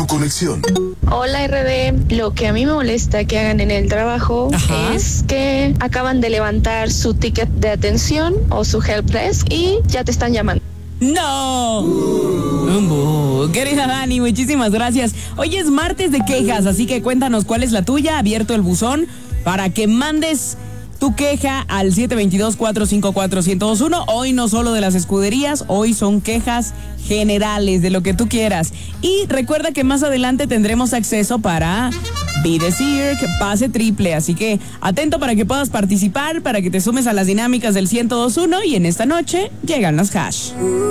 tu conexión. Hola RD, lo que a mí me molesta que hagan en el trabajo es que acaban de levantar su ticket de atención o su help desk y ya te están llamando. ¡No! Querida Dani, muchísimas gracias. Hoy es martes de quejas, así que cuéntanos cuál es la tuya. Abierto el buzón para que mandes tu queja al 722-454-1021. Hoy no solo de las escuderías, hoy son quejas generales de lo que tú quieras. Y recuerda que más adelante tendremos acceso para Be The Circ, pase triple. Así que atento para que puedas participar, para que te sumes a las dinámicas del 1021. Y en esta noche llegan los hash.